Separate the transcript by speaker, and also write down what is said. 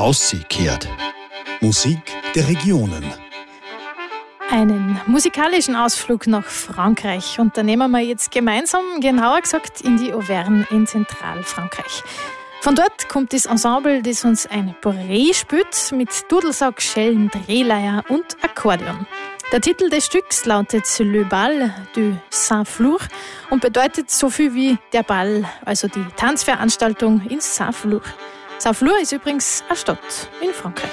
Speaker 1: Haussee kehrt. Musik der Regionen.
Speaker 2: Einen musikalischen Ausflug nach Frankreich unternehmen wir jetzt gemeinsam, genauer gesagt in die Auvergne in Zentralfrankreich. Von dort kommt das Ensemble, das uns ein Bourrée spielt, mit Dudelsack, Schellen, Drehleier und Akkordeon. Der Titel des Stücks lautet Le Bal du Saint-Flour und bedeutet so viel wie der Ball, also die Tanzveranstaltung in Saint-Flour. Saint-Flour ist übrigens eine Stadt in Frankreich.